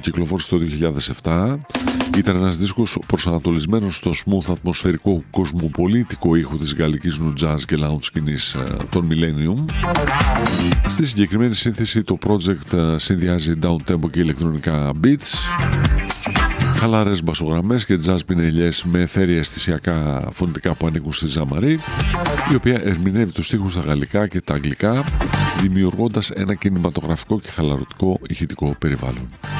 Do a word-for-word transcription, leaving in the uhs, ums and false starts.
κυκλοφόρησε το δύο χιλιάδες επτά. Ήταν ένας δίσκος προσανατολισμένος στο smooth ατμοσφαιρικό κοσμοπολίτικο ήχο της γαλλικής νου jazz και lounge σκηνής των Millennium. Στη συγκεκριμένη σύνθεση το project συνδυάζει down-tempo και ηλεκτρονικά beats, χαλαρές μπασογραμμές και jazz πινελιές με αιθέρια αισθησιακά φωνητικά που ανήκουν στη Ζαμαρή, η οποία ερμηνεύει τους στίχους στα γαλλικά και τα αγγλικά, δημιουργώντας ένα κινηματογραφικό και χαλαρωτικό ηχητικό περιβάλλον.